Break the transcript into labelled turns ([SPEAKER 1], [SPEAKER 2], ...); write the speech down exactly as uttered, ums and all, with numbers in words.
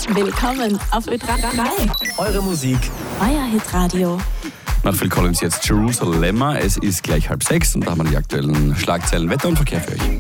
[SPEAKER 1] Willkommen auf Ö drei.
[SPEAKER 2] Eure Musik.
[SPEAKER 1] Euer Hitradio.
[SPEAKER 3] Nach Phil Collins jetzt Jerusalem. Es ist gleich halb sechs und da haben wir die aktuellen Schlagzeilen, Wetter und Verkehr für euch.